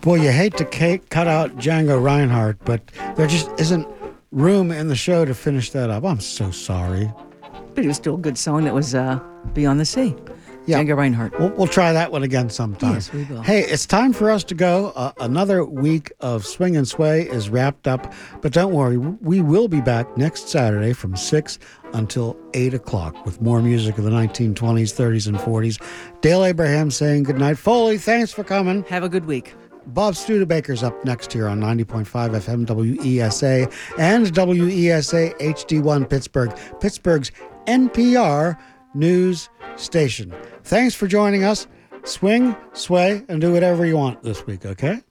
Boy, you hate to cut out Django Reinhardt, but there just isn't room in the show to finish that up. I'm so sorry. But it was still a good song that was Beyond the Sea. Yeah. Django Reinhardt. We'll try that one again sometime. Yes, we will. Hey, it's time for us to go. Another week of Swing and Sway is wrapped up. But don't worry, we will be back next Saturday from 6 until 8 o'clock with more music of the 1920s, 30s, and 40s. Dale Abraham saying goodnight. Foley, thanks for coming. Have a good week. Bob Studebaker's up next here on 90.5 FM WESA and WESA HD1 Pittsburgh, Pittsburgh's NPR news station. Thanks for joining us. Swing, sway, and do whatever you want this week, okay?